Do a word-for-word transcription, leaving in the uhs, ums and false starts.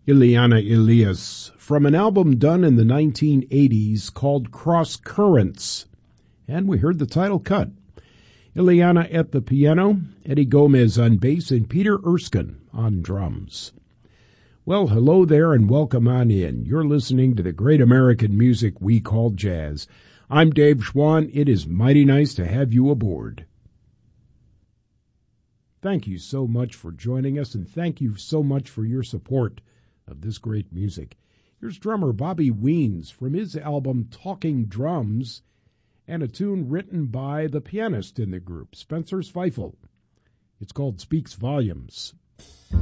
Ileana Elias from an album done in the nineteen eighties called Cross Currents. And we heard the title cut. Ileana at the piano, Eddie Gomez on bass, and Peter Erskine on drums. Well, hello there and welcome on in. You're listening to the great American music we call jazz. I'm Dave Schwann. It is mighty nice to have you aboard. Thank you so much for joining us, and thank you so much for your support of this great music. Here's drummer Bobby Weens from his album Talking Drums, and a tune written by the pianist in the group, Spencer Zweifel. It's called Speaks Volumes.